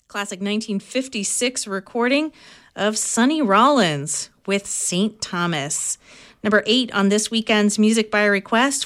Classic 1956 recording of Sonny Rollins with St. Thomas. Number 8 on this weekend's Music by Request,